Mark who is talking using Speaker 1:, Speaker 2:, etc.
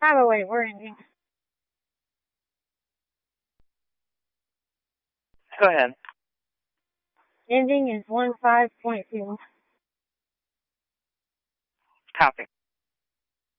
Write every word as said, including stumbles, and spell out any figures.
Speaker 1: By the way, we're ending.
Speaker 2: Go ahead.
Speaker 1: Ending is one five point two.
Speaker 2: Copy.